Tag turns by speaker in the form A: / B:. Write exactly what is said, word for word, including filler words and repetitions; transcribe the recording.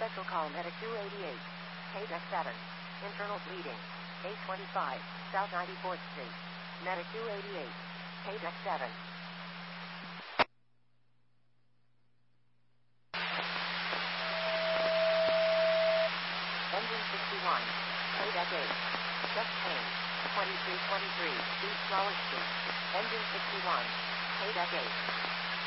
A: Special call Medic two eighty-eight. K-Deck seven. Internal bleeding. eight twenty-five, South ninety-fourth Street. Medic two eighty-eight. K-Deck seven. Engine sixty-one. K-Deck eight. Chest pain. twenty-three twenty-three, East Flower Street. Engine sixty-one. K-Deck eight.